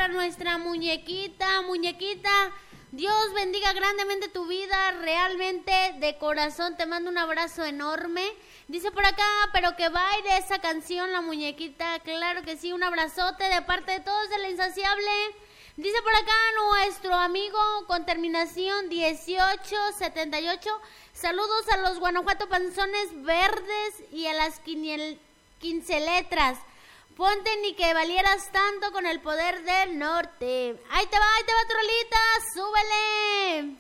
para nuestra muñequita. Muñequita, Dios bendiga grandemente tu vida, realmente de corazón te mando un abrazo enorme. Dice por acá, pero que baile esa canción la muñequita, claro que sí, un abrazote de parte de todos de La Insaciable. Dice por acá nuestro amigo con terminación 1878, saludos a los Guanajuato Panzones Verdes y a las 15 letras. Ponte ni que valieras tanto con el poder del norte. Ahí te va, Trolita, súbele.